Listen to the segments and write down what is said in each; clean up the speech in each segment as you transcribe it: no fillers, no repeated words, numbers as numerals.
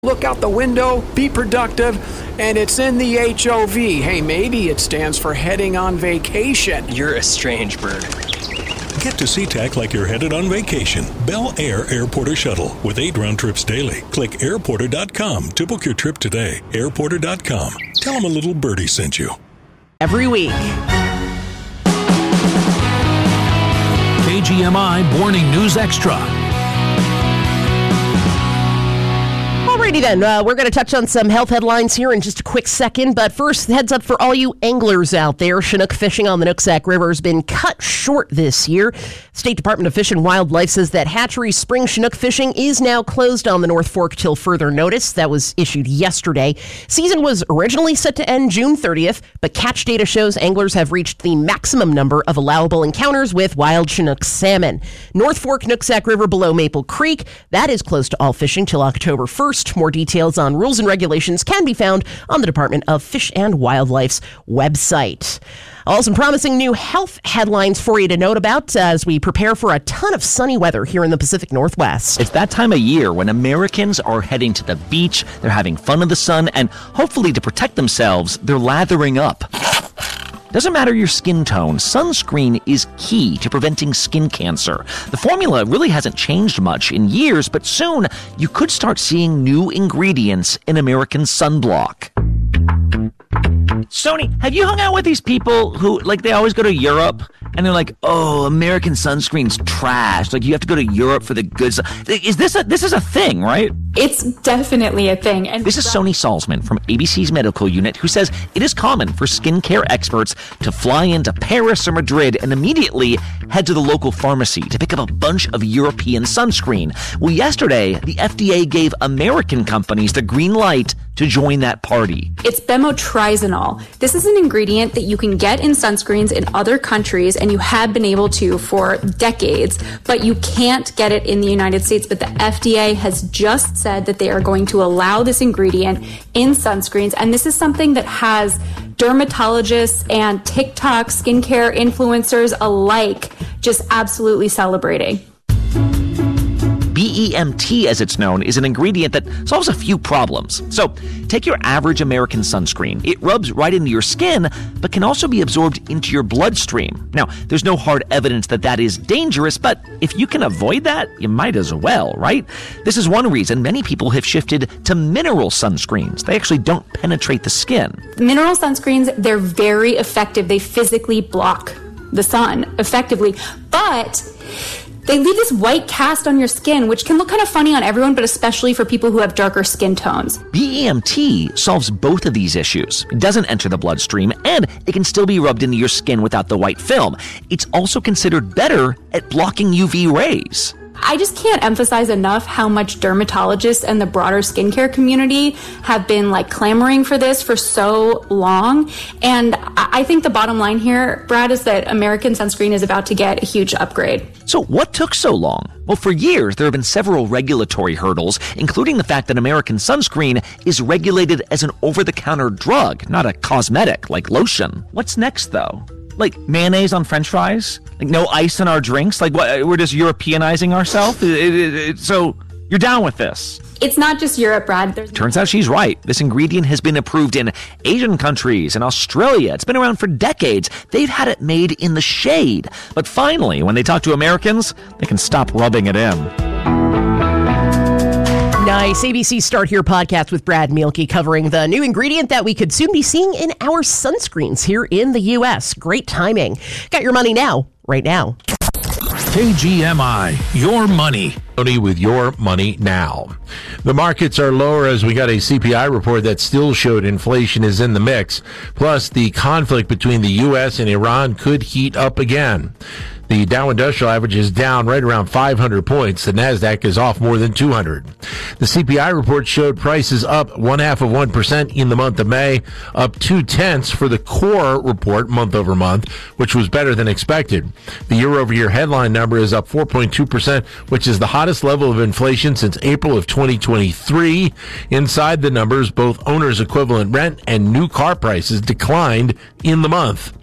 Look out the window, be productive, and it's in the HOV. Hey, maybe it stands for heading on vacation. You're a strange bird. Get to SeaTac like you're headed on vacation. Bel Air Airporter Shuttle with 8 round trips daily. Click airporter.com to book your trip today. Airporter.com. Tell them a little birdie sent you. Every week. KGMI Morning News Extra. Alrighty then, we're going to touch on some health headlines here in just a quick second, but first, heads up for all you anglers out there. Chinook fishing on the Nooksack River has been cut short this year. State Department of Fish and Wildlife says that hatchery spring Chinook fishing is now closed on the North Fork till further notice. That was issued yesterday. Season was originally set to end June 30th, but catch data shows anglers have reached the maximum number of allowable encounters with wild Chinook salmon. North Fork Nooksack River below Maple Creek, that is closed to all fishing till October 1st. More details on rules and regulations can be found on the Department of Fish and Wildlife's website. All some promising new health headlines for you to note about as we prepare for a ton of sunny weather here in the Pacific Northwest. It's that time of year when Americans are heading to the beach, they're having fun in the sun, and hopefully to protect themselves, they're lathering up. Doesn't matter your skin tone, sunscreen is key to preventing skin cancer. The formula really hasn't changed much in years, but soon you could start seeing new ingredients in American sunblock. Sony, have you hung out with these people who, like, they always go to Europe and they're like, oh, American sunscreen's trash. Like, you have to go to Europe for the good stuff. This is a thing, right? It's definitely a thing. And this is Sony Salzman from ABC's medical unit who says it is common for skincare experts to fly into Paris or Madrid and immediately head to the local pharmacy to pick up a bunch of European sunscreen. Well, yesterday, the FDA gave American companies the green light to join that party. It's bemotrizanol. This is an ingredient that you can get in sunscreens in other countries, and you have been able to for decades, but you can't get it in the United States. But the FDA has just said that they are going to allow this ingredient in sunscreens, and this is something that has dermatologists and TikTok skincare influencers alike just absolutely celebrating. BEMT, as it's known, is an ingredient that solves a few problems. So, take your average American sunscreen. It rubs right into your skin, but can also be absorbed into your bloodstream. Now, there's no hard evidence that that is dangerous, but if you can avoid that, you might as well, right? This is one reason many people have shifted to mineral sunscreens. They actually don't penetrate the skin. Mineral sunscreens, they're very effective. They physically block the sun effectively, but they leave this white cast on your skin, which can look kind of funny on everyone, but especially for people who have darker skin tones. BEMT solves both of these issues. It doesn't enter the bloodstream, and it can still be rubbed into your skin without the white film. It's also considered better at blocking UV rays. I just can't emphasize enough how much dermatologists and the broader skincare community have been clamoring for this for so long. And I think the bottom line here, Brad, is that American sunscreen is about to get a huge upgrade. So what took so long? Well, for years, there have been several regulatory hurdles, including the fact that American sunscreen is regulated as an over-the-counter drug, not a cosmetic like lotion. What's next, though? Like mayonnaise on French fries? Like no ice in our drinks? Like what? We're just Europeanizing ourselves? So you're down with this? It's not just Europe, Brad. Turns out she's right. This ingredient has been approved in Asian countries and Australia. It's been around for decades. They've had it made in the shade. But finally, when they talk to Americans, they can stop rubbing it in. Nice. ABC Start Here podcast with Brad Mielke covering the new ingredient that we could soon be seeing in our sunscreens here in the U.S. Great timing. Got your money now, right now. KGMI, your money. With your money now. The markets are lower as we got a CPI report that still showed inflation is in the mix. Plus, the conflict between the U.S. and Iran could heat up again. The Dow Industrial Average is down right around 500 points. The NASDAQ is off more than 200. The CPI report showed prices up 0.5% in the month of May, up 0.2 for the core report month over month, which was better than expected. The year-over-year headline number is up 4.2%, which is the hottest level of inflation since April of 2023. Inside the numbers, both owner's equivalent rent and new car prices declined in the month.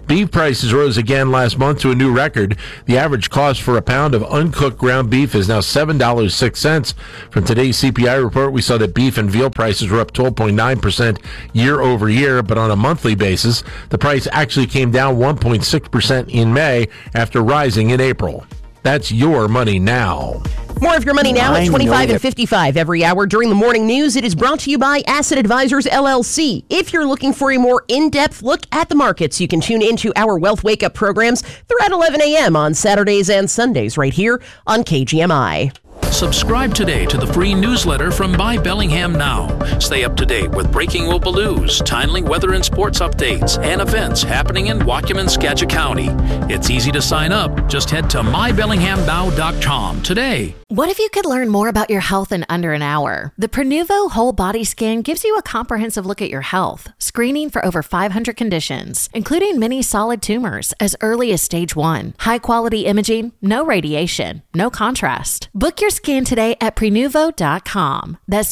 Beef prices rose again last month to a new record. The average cost for a pound of uncooked ground beef is now $7.06. From today's CPI report, we saw that beef and veal prices were up 12.9% year over year, but on a monthly basis, the price actually came down 1.6% in May after rising in April. That's your money now. More of your money now at 25 and 55 every hour during the morning news. It is brought to you by Asset Advisors, LLC. If you're looking for a more in-depth look at the markets, you can tune into our Wealth Wake Up programs throughout 11 a.m. on Saturdays and Sundays right here on KGMI. Subscribe today to the free newsletter from My Bellingham Now. Stay up to date with breaking local news, timely weather and sports updates, and events happening in Waukegan, Skagit County. It's easy to sign up. Just head to mybellinghamnow.com today. What if you could learn more about your health in under an hour? The Prenuvo Whole Body Scan gives you a comprehensive look at your health, screening for over 500 conditions, including many solid tumors as early as stage 1. High-quality imaging, no radiation, no contrast. Book your scan today at Prenuvo.com. That's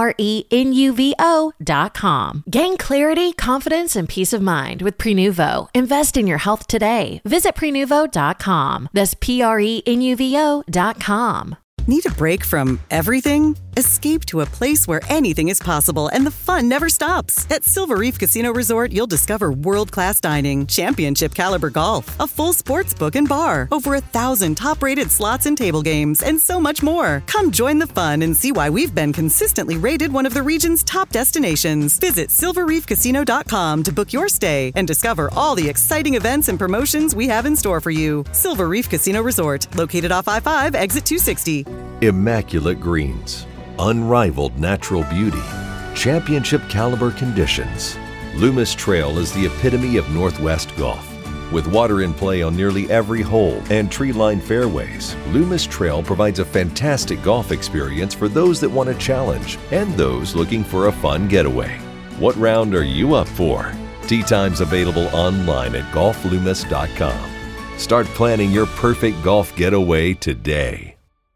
Prenuvo.com. Gain clarity, confidence, and peace of mind with Prenuvo. Invest in your health today. Visit Prenuvo.com. That's Prenuvo.com. Need a break from everything? Escape to a place where anything is possible and the fun never stops. At Silver Reef Casino Resort, you'll discover world-class dining, championship caliber golf, a full sports book and bar, over 1,000 top-rated slots and table games, and so much more. Come join the fun and see why we've been consistently rated one of the region's top destinations. Visit silverreefcasino.com to book your stay and discover all the exciting events and promotions we have in store for you. Silver Reef Casino Resort, located off I-5, exit 260. Immaculate greens, unrivaled natural beauty, championship caliber conditions. Loomis Trail is the epitome of Northwest golf. With water in play on nearly every hole and tree-lined fairways, Loomis Trail provides a fantastic golf experience for those that want a challenge and those looking for a fun getaway. What round are you up for? Tee times available online at golfloomis.com. Start planning your perfect golf getaway today.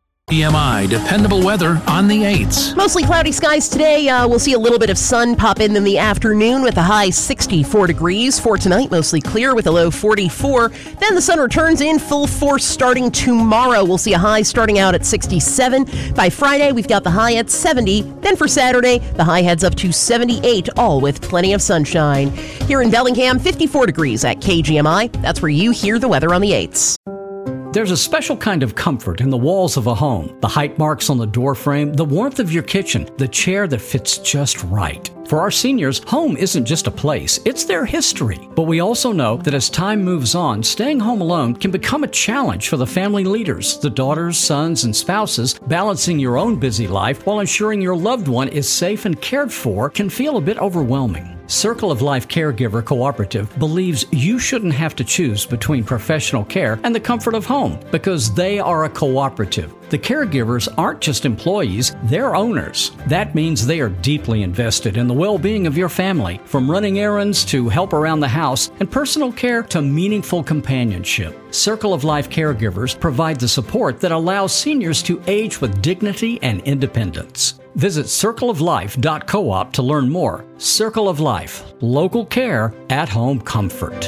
KGMI dependable weather on the 8s. Mostly cloudy skies today. We'll see a little bit of sun pop in the afternoon with a high 64 degrees. For tonight, mostly clear with a low 44. Then the sun returns in full force starting tomorrow. We'll see a high starting out at 67. By Friday, we've got the high at 70. Then for Saturday, the high heads up to 78, all with plenty of sunshine. Here in Bellingham, 54 degrees at KGMI. That's where you hear the weather on the 8s. There's a special kind of comfort in the walls of a home. The height marks on the door frame, the warmth of your kitchen, the chair that fits just right. For our seniors, home isn't just a place, it's their history. But we also know that as time moves on, staying home alone can become a challenge for the family leaders, the daughters, sons, and spouses. Balancing your own busy life while ensuring your loved one is safe and cared for can feel a bit overwhelming. Circle of Life Caregiver Cooperative believes you shouldn't have to choose between professional care and the comfort of home because they are a cooperative. The caregivers aren't just employees, they're owners. That means they are deeply invested in the well-being of your family, from running errands to help around the house and personal care to meaningful companionship. Circle of Life Caregivers provide the support that allows seniors to age with dignity and independence. Visit circleoflife.coop to learn more. Circle of Life, local care, at-home comfort.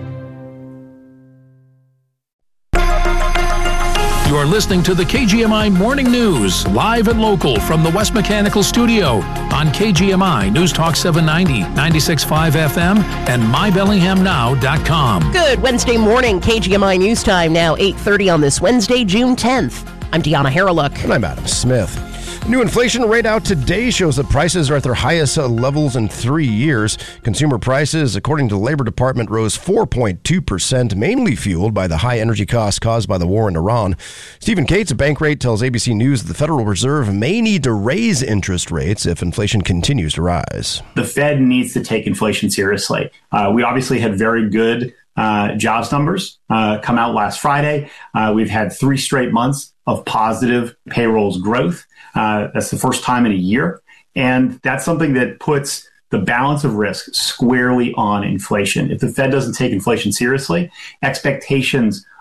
You are listening to the KGMI Morning News, live and local from the West Mechanical Studio on KGMI News Talk 790, 96.5 FM, and mybellinghamnow.com. Good Wednesday morning, KGMI News Time, now 8:30 on this Wednesday, June 10th. I'm Deanna Harreluk. And I'm Adam Smith. New inflation rate out today shows that prices are at their highest levels in 3 years. Consumer prices, according to the Labor Department, rose 4.2%, mainly fueled by the high energy costs caused by the war in Iran. Stephen Cates of Bankrate tells ABC News that the Federal Reserve may need to raise interest rates if inflation continues to rise. The Fed needs to take inflation seriously. We obviously had very good jobs numbers come out last Friday. We've had 3 straight months of positive payrolls growth. That's the first time in a year. And that's something that puts the balance of risk squarely on inflation. If the Fed doesn't take inflation seriously, expectations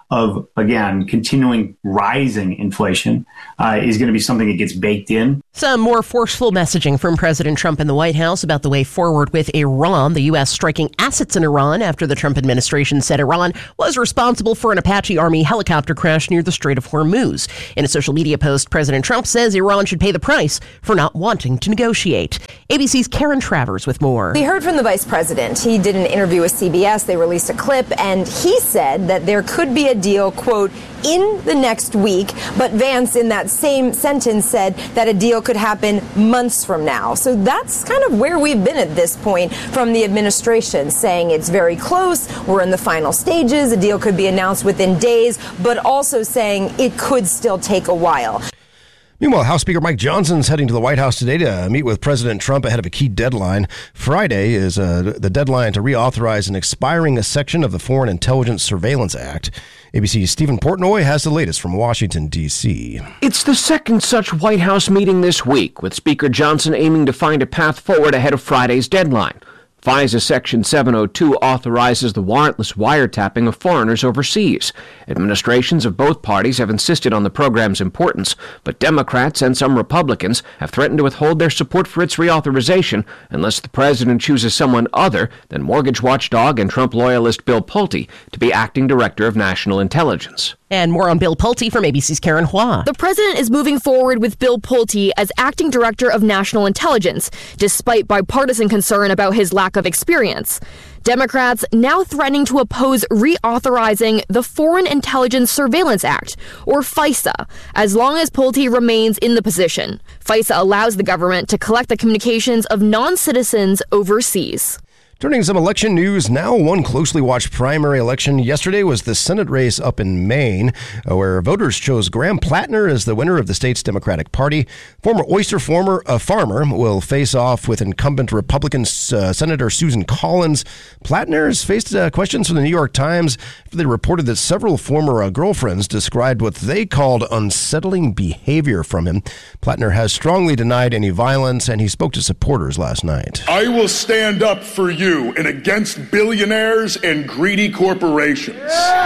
of, again, continuing rising inflation is going to be something that gets baked in. Some more forceful messaging from President Trump in the White House about the way forward with Iran. The U.S. striking assets in Iran after the Trump administration said Iran was responsible for an Apache Army helicopter crash near the Strait of Hormuz. In a social media post, President Trump says Iran should pay the price for not wanting to negotiate. ABC's Karen Travers with more. We heard from the vice president. He did an interview with CBS. They released a clip, and he said that there could be a deal, quote, in the next week. But Vance, in that same sentence, said that a deal could happen months from now. So that's kind of where we've been at this point from the administration, saying it's very close. We're in the final stages. A deal could be announced within days, but also saying it could still take a while. Meanwhile, House Speaker Mike Johnson's heading to the White House today to meet with President Trump ahead of a key deadline. Friday is the deadline to reauthorize an expiring section of the Foreign Intelligence Surveillance Act. ABC's Stephen Portnoy has the latest from Washington, D.C. It's the second such White House meeting this week, with Speaker Johnson aiming to find a path forward ahead of Friday's deadline. FISA Section 702 authorizes the warrantless wiretapping of foreigners overseas. Administrations of both parties have insisted on the program's importance, but Democrats and some Republicans have threatened to withhold their support for its reauthorization unless the president chooses someone other than mortgage watchdog and Trump loyalist Bill Pulte to be acting director of national intelligence. And more on Bill Pulte from ABC's Karen Hua. The president is moving forward with Bill Pulte as acting director of national intelligence, despite bipartisan concern about his lack of experience. Democrats now threatening to oppose reauthorizing the Foreign Intelligence Surveillance Act, or FISA, as long as Pulte remains in the position. FISA allows the government to collect the communications of non-citizens overseas. Turning to some election news now, one closely watched primary election yesterday was the Senate race up in Maine, where voters chose Graham Plattner as the winner of the state's Democratic Party. Former oyster farmer will face off with incumbent Republican Senator Susan Collins. Plattner has faced questions from the New York Times after they reported that several former girlfriends described what they called unsettling behavior from him. Plattner has strongly denied any violence, and he spoke to supporters last night. I will stand up for you and against billionaires and greedy corporations.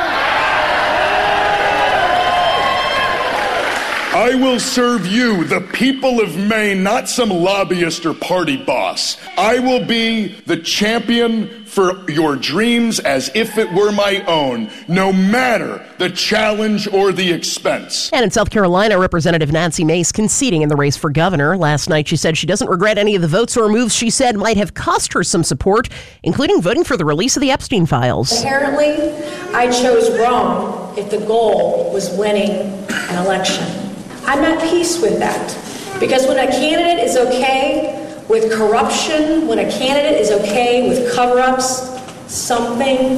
I will serve you, the people of Maine, not some lobbyist or party boss. I will be the champion for your dreams as if it were my own, no matter the challenge or the expense. And in South Carolina, Representative Nancy Mace conceding in the race for governor. Last night, she said she doesn't regret any of the votes or moves she said might have cost her some support, including voting for the release of the Epstein files. Apparently, I chose wrong if the goal was winning an election. I'm at peace with that, because when a candidate is okay with corruption, when a candidate is okay with cover-ups, something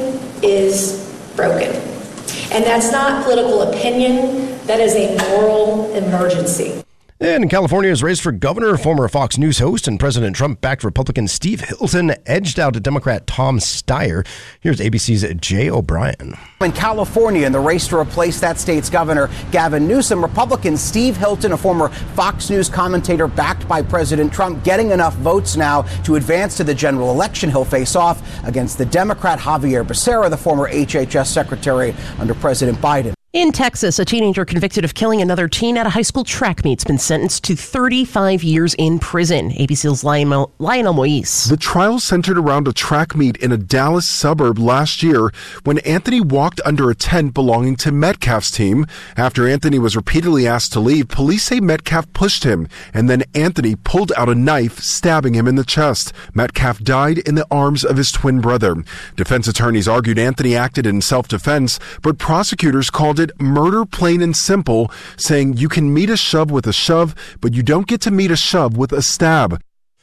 is broken. And that's not political opinion, that is a moral emergency. And in California's race for governor, former Fox News host and President Trump-backed Republican Steve Hilton edged out Democrat Tom Steyer. Here's ABC's Jay O'Brien. In California, in the race to replace that state's governor, Gavin Newsom, Republican Steve Hilton, a former Fox News commentator backed by President Trump, getting enough votes now to advance to the general election. He'll face off against the Democrat Javier Becerra, the former HHS secretary under President Biden. In Texas, a teenager convicted of killing another teen at a high school track meet's been sentenced to 35 years in prison. ABC's Lionel Moise. The trial centered around a track meet in a Dallas suburb last year when Anthony walked under a tent belonging to Metcalf's team. After Anthony was repeatedly asked to leave, police say Metcalf pushed him, and then Anthony pulled out a knife, stabbing him in the chest. Metcalf died in the arms of his twin brother. Defense attorneys argued Anthony acted in self-defense, but prosecutors called it murder plain and simple, saying you can meet a shove with a shove, but you don't get to meet a shove with a stab.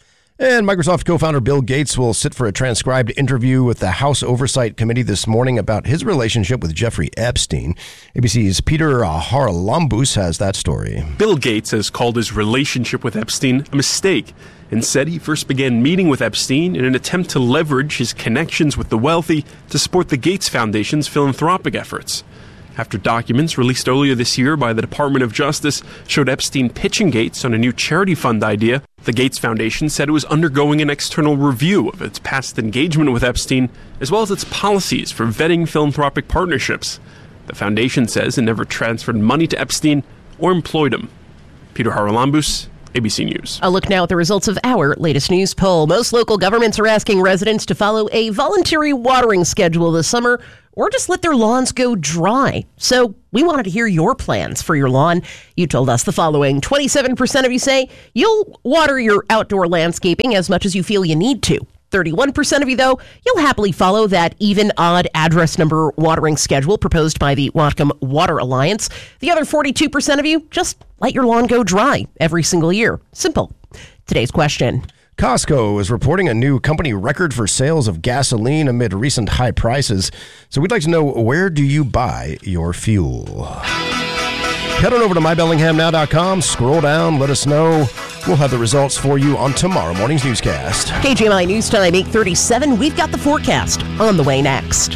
And Microsoft co-founder Bill Gates will sit for a transcribed interview with the House Oversight Committee this morning about his relationship with Jeffrey Epstein. ABC's Peter Haralambous has that story. Bill Gates has called his relationship with Epstein a mistake and said he first began meeting with Epstein in an attempt to leverage his connections with the wealthy to support the Gates Foundation's philanthropic efforts. After documents released earlier this year by the Department of Justice showed Epstein pitching Gates on a new charity fund idea, the Gates Foundation said it was undergoing an external review of its past engagement with Epstein, as well as its policies for vetting philanthropic partnerships. The foundation says it never transferred money to Epstein or employed him. Peter Haralambous, ABC News. A look now at the results of our latest news poll. Most local governments are asking residents to follow a voluntary watering schedule this summer or just let their lawns go dry. So we wanted to hear your plans for your lawn. You told us the following. 27% of you say you'll water your outdoor landscaping as much as you feel you need to. 31% of you, though, you'll happily follow that even odd address number watering schedule proposed by the Whatcom Water Alliance. The other 42% of you just let your lawn go dry every single year. Simple. Today's question. Costco is reporting a new company record for sales of gasoline amid recent high prices. So we'd like to know, where do you buy your fuel? Head on over to mybellinghamnow.com, scroll down, let us know. We'll have the results for you on tomorrow morning's newscast. KGMI News Time, 8:37. We've got the forecast on the way next.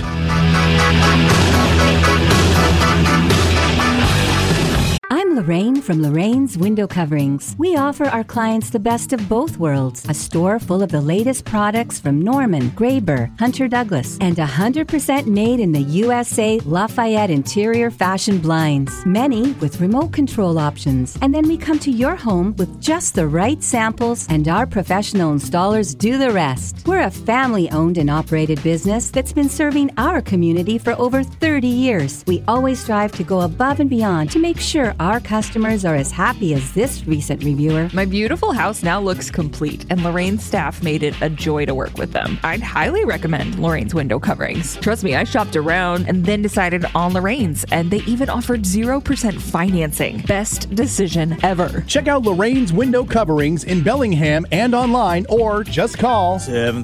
I'm Lorraine from Lorraine's Window Coverings. We offer our clients the best of both worlds. A store full of the latest products from Norman, Graber, Hunter Douglas, and 100% made in the USA Lafayette interior fashion blinds. Many with remote control options. And then we come to your home with just the right samples, and our professional installers do the rest. We're a family-owned and operated business that's been serving our community for over 30 years. We always strive to go above and beyond to make sure our customers are as happy as this recent reviewer. My beautiful house now looks complete, and Lorraine's staff made it a joy to work with them. I'd highly recommend Lorraine's Window Coverings. Trust me, I shopped around and then decided on Lorraine's, and they even offered 0% financing. Best decision ever. Check out Lorraine's Window Coverings in Bellingham and online, or just call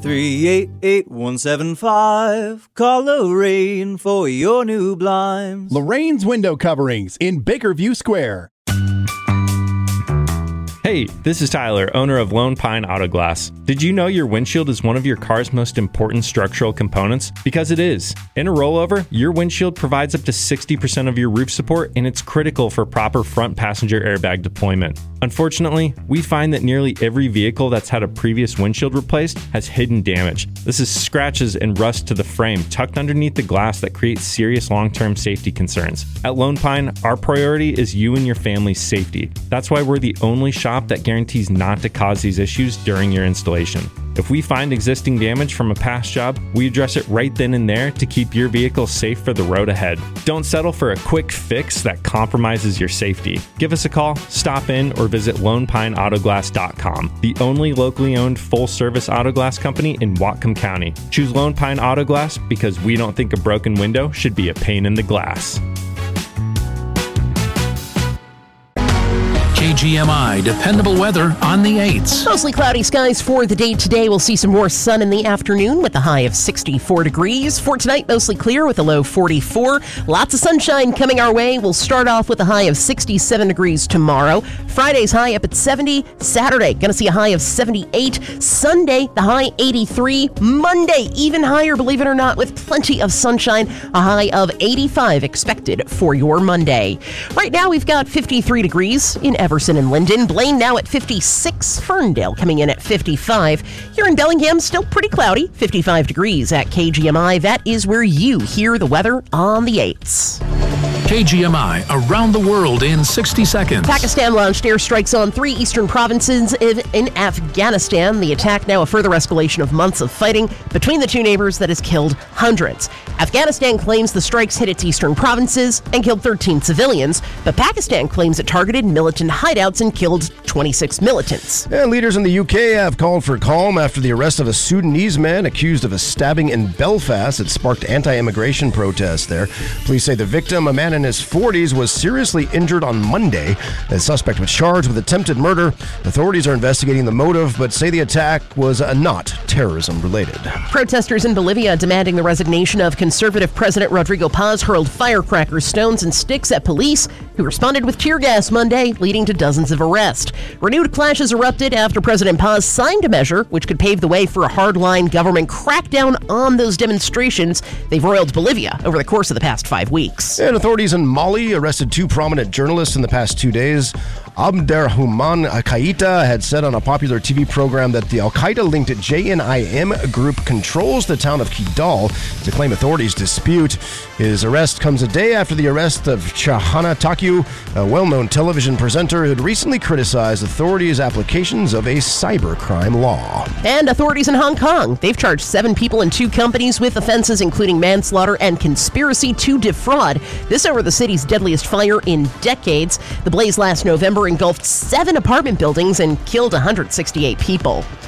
738-8175. Call Lorraine for your new blinds. Lorraine's Window Coverings in Bakerview Square. Hey, this is Tyler, owner of Lone Pine Auto Glass. Did you know your windshield is one of your car's most important structural components? Because it is. In a rollover, your windshield provides up to 60% of your roof support, and it's critical for proper front passenger airbag deployment. Unfortunately, we find that nearly every vehicle that's had a previous windshield replaced has hidden damage. This is scratches and rust to the frame tucked underneath the glass that creates serious long-term safety concerns. At Lone Pine, our priority is you and your family's safety. That's why we're the only shop that guarantees not to cause these issues during your installation. If we find existing damage from a past job, we address it right then and there to keep your vehicle safe for the road ahead. Don't settle for a quick fix that compromises your safety. Give us a call, stop in, or visit LonePineAutoglass.com, the only locally owned full-service auto glass company in Whatcom County. Choose Lone Pine Auto Glass because we don't think a broken window should be a pain in the glass. KGMI dependable weather on the 8s. Mostly cloudy skies for the day today. We'll see some more sun in the afternoon with a high of 64 degrees. For tonight, mostly clear with a low 44. Lots of sunshine coming our way. We'll start off with a high of 67 degrees tomorrow. Friday's high up at 70. Saturday, going to see a high of 78. Sunday, the high 83. Monday, even higher, believe it or not, with plenty of sunshine. A high of 85 expected for your Monday. Right now, we've got 53 degrees in Everson and Linden. Blaine now at 56. Ferndale coming in at 55. Here in Bellingham, still pretty cloudy. 55 degrees at KGMI. That is where you hear the weather on the 8s. KGMI around the world in 60 seconds. Pakistan launched airstrikes on 3 eastern provinces in Afghanistan. The attack now a further escalation of months of fighting between the two neighbors that has killed hundreds. Afghanistan claims the strikes hit its eastern provinces and killed 13 civilians, but Pakistan claims it targeted militant hideouts and killed 26 militants. And leaders in the UK have called for calm after the arrest of a Sudanese man accused of a stabbing in Belfast. It sparked anti-immigration protests there. Police say the victim, a man in his 40s, was seriously injured on Monday. The suspect was charged with attempted murder. Authorities are investigating the motive, but say the attack was not terrorism-related. Protesters in Bolivia demanding the resignation of conservative President Rodrigo Paz hurled firecrackers, stones, and sticks at police, who responded with tear gas Monday, leading to dozens of arrests. Renewed clashes erupted after President Paz signed a measure which could pave the way for a hardline government crackdown on those demonstrations. They've roiled Bolivia over the course of the past 5 weeks. And authorities in Mali arrested 2 prominent journalists in the past 2 days. Abderrahman Kaita had said on a popular TV program that the Al-Qaeda-linked JNIM group controls the town of Kidal, to claim authorities dispute. His arrest comes a day after the arrest of Chahana Taku, a well-known television presenter who had recently criticized authorities' applications of a cybercrime law. And authorities in Hong Kong, they've charged 7 people and 2 companies with offenses including manslaughter and conspiracy to defraud. This over the city's deadliest fire in decades. The blaze last November engulfed 7 apartment buildings and killed 168 people.